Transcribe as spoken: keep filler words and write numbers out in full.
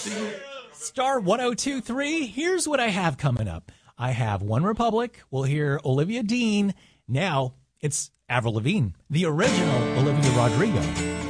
Star one oh two point three. Here's what I have coming up. I have One Republic. We'll hear Olivia Dean. Now it's Avril Lavigne, the original Olivia Rodrigo.